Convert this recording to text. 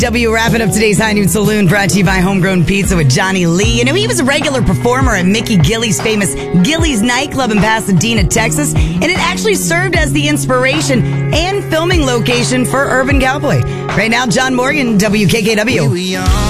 W wrapping up today's High Noon Saloon, brought to you by Homegrown Pizza with Johnny Lee. You know, he was a regular performer at Mickey Gilley's famous Gilley's nightclub in Pasadena, Texas, and it actually served as the inspiration and filming location for Urban Cowboy. Right now, John Morgan, WKKW.